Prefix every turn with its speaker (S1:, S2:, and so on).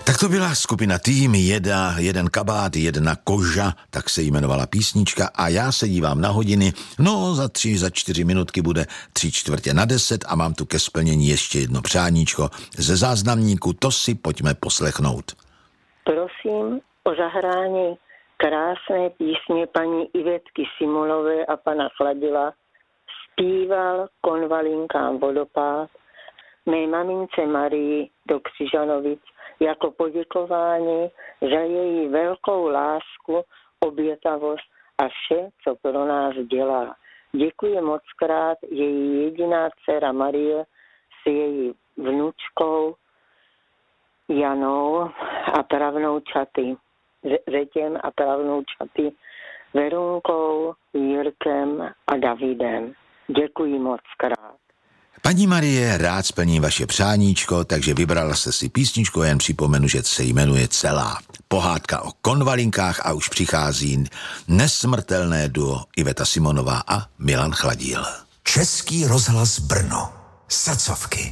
S1: Tak to byla skupina Tým, jeden kabát, jedna koža, tak se jmenovala písnička a já se dívám na hodiny, no za 4 minutky bude 9:45 a mám tu ke splnění ještě jedno přáníčko ze záznamníku, to si pojďme poslechnout.
S2: Prosím o zahrání krásné písně paní Ivetky Simulové a pana Chladila. Zpíval konvalinkám vodopád mé mamince Marii do Křižanovic jako poděkování za její velkou lásku, obětavost a vše, co pro nás dělá. Děkuji mockrát její jediná dcera Marie s její vnučkou Janou a pravnoučaty, Zetěm a pravnoučaty Verunkou, Jirkem a Davidem. Děkuji mockrát.
S1: Paní Marie, rád splním vaše přáníčko, takže vybrala jste si písničku, jen připomenu, že se jmenuje Celá. Pohádka o konvalinkách a už přichází nesmrtelné duo Iveta Simonová a Milan Chladíl.
S3: Český rozhlas Brno. Srdcovky.